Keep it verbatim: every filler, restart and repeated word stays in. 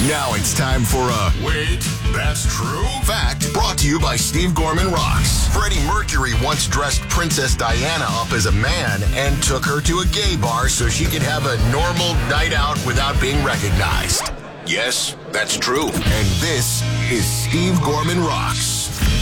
Now it's time for a Wait, That's True fact brought to you by Steve Gorman Rocks. Freddie Mercury once dressed Princess Diana up as a man and took her to a gay bar so she could have a normal night out without being recognized. Yes, that's true. And this is Steve Gorman Rocks.